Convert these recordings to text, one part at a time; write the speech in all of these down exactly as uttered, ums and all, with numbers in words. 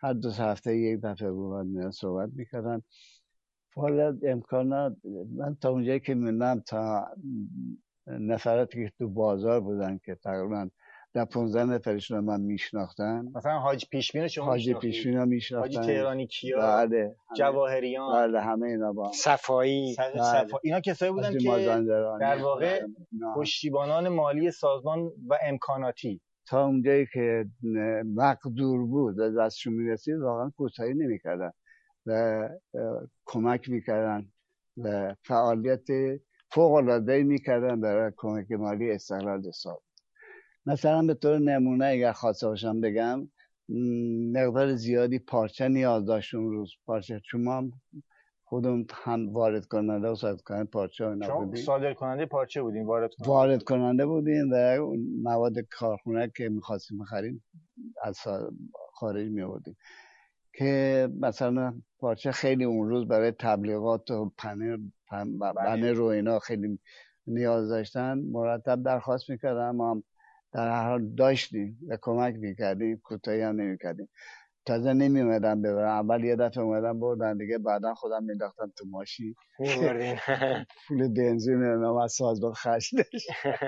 هر دو هفته یک دفعه بود میان صحبت میکردن. حالا امکانات من تا اونجایی که میدونم تا نفراتی که تو بازار بودن که تقریبا در پونزده نفرشون من میشناختن. مثلا حاج پیشبین شما حاج میشناختید؟ پیشبین رو میشناختن. حاجی تهرانی کیا؟ بله. جواهریان. بله همه اینا با صفایی. بله. صفا... اینا کسایی بودن که در واقع پشتیبانان مالی سازمان و امکاناتی. تا اونجایی که مقدور بود و دستشون میرسید واقعا کوتاهی نمیکردن و کمک میکردن و فعالیت فوق العاده میکردن برای کمک مالی استقلال سازمان. مثلا به طور نمونه اگر خواسته باشم بگم مقدار زیادی پارچه نیاز داشت اون روز. پارچه چون ما خودمون هم وارد کننده و صادر کننده پارچه اینا بودیم. صادر کننده پارچه بودیم، وارد کننده وارد کننده بودیم و مواد کارخونه که می‌خواستیم بخریم از خارج می‌آوردیم که مثلا پارچه خیلی اون روز برای تبلیغات و پنر پنر رو اینا خیلی نیاز داشتن. مرتب درخواست می‌کردن، ما هم در هر حال داشتیم و کمک می‌کردیم، کوتاهی هم نمی‌کردیم. تازه نمی اومدن ببرن، اول یه دفعه اومدن بردن دیگه، بعدا خودم مینداختم تو ماشین میبردین. پول بنزین اینا از سازمان خرج داشت.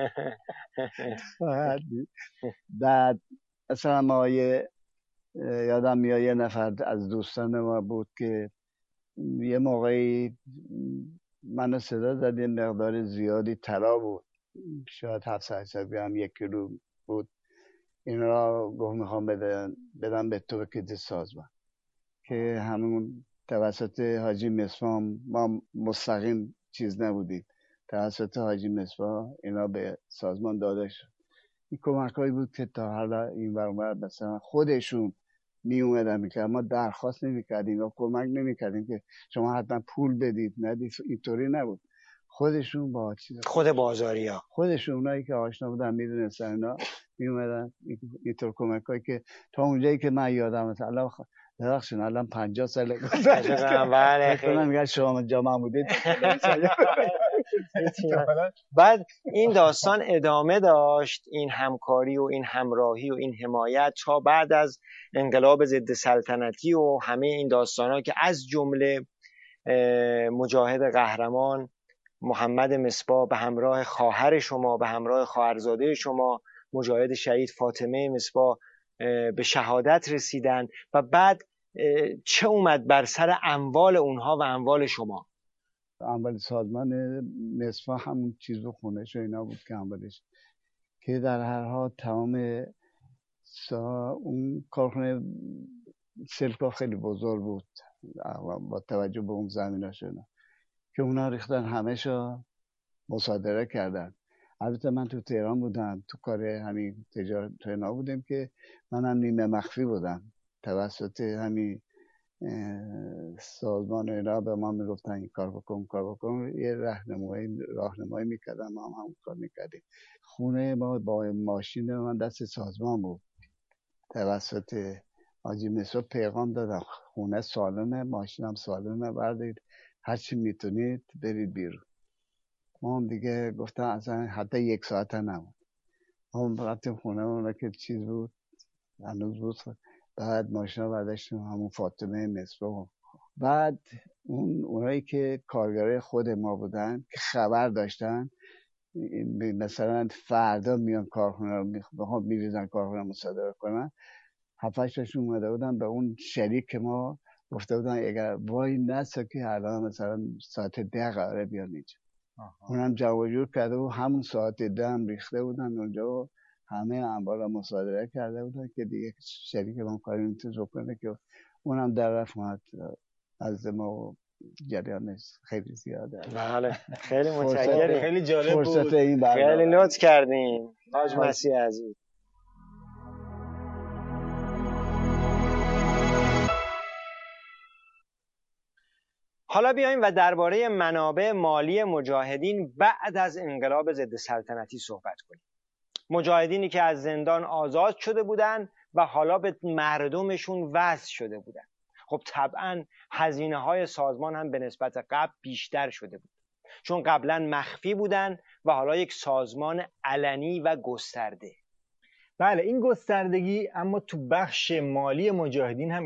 بعد مثلا ما یه یادم میاد یه نفر از دوستان ما بود که یه موقعی منو صدا زد، یه مقدار زیادی طلا بود، شاید هفتصد هشتصد گرم، یک کیلو بود. این را گفت میخوام بدم بدم به تو که سازمان، که همون توسط حاجی مصباح، ما مستقیم چیز نبودیم، توسط حاجی مصباح اینا به سازمان داده شد. این کمک هایی بود که تا حالا این برمار مثلا خودشون می اومدن میکرد، ما درخواست نمیکردیم و کمک نمیکردیم که شما حتما پول بدید، ندید، اینطوری نبود. خودشون با چیز خود بازاری ها خودشون اونایی که آشنا بودن میدونستن اینا می اومدن اینطور کمک هایی که تا اونجایی که من یادم مثلا ببخشید الان پنجاه سال گذشته بله خیلی میگن شما جامعه بودید. بعد این داستان ادامه داشت، این همکاری و این همراهی و این حمایت تا بعد از انقلاب ضد سلطنتی و همه این داستانا که از جمله مجاهد قهرمان محمد مصباح به همراه خواهر شما، به همراه خواهرزاده شما مجاهد شهید فاطمه مصباح به شهادت رسیدن و بعد چه اومد بر سر اموال اونها و اموال شما؟ اموال سازمان مصباح همون چیز و خونش و اینا بود که اموالش، که در هر حال تمام سا اون کارخونه سلکا خیلی بزرگ بود با توجه به اون زمیناشون که اونا ریختن همه‌شو مصادره کردن. البته من تو تهران بودم، تو کار همین تجارت تو اینا بودیم که منم نیمه مخفی بودم، توسط همین سازمان اینا به ما میگفتن این کار بکن کار بکن، یه راهنمایی راهنمایی میکردن، ما هم همون کار میکردیم. خونه ما با ماشین من دست سازمان بود، توسط حاجی مصباح پیغام دادم خونه سالونه، ماشینم سالونه، بردارید هرچی میتونید برید بیرون. ما هم دیگه گفتن اصلا حتی یک ساعت نمون، ما هم رفتیم خونه اونا که چیز بود هنوز بود. بعد ماشینا برداشتیم همون فاطمه مصباح. بعد اون اونایی که کارگرای خود ما بودن که خبر داشتن مثلا فردا میان کارخونه رو میخوام میریزن کارخونه مصادره کنن، هفتشتاشون اومده بودن به اون شریک که ما گفته بودن اگر وای نسا که الان مثلا ساعت ده قراره بیان اینجا، اونم جمع جور کرده و همون ساعت ده هم ریخته بودن اونجا و همه انبار مصادره کرده بودن که دیگه شریک ما کاری میتونست بکنه که اونم در رفت اومد از ما و جریانش خیلی زیاده. بله خیلی متشکرم، خیلی جالب بود، این خیلی لطف کردین حاج مسیح عزیز. حالا بیاییم و درباره منابع مالی مجاهدین بعد از انقلاب ضد سلطنتی صحبت کنیم. مجاهدینی که از زندان آزاد شده بودند و حالا به مردمشون وصل شده بودند. خب طبعا هزینه های سازمان هم به نسبت قبل بیشتر شده بود، چون قبلا مخفی بودن و حالا یک سازمان علنی و گسترده. بله این گستردگی اما تو بخش مالی مجاهدین هم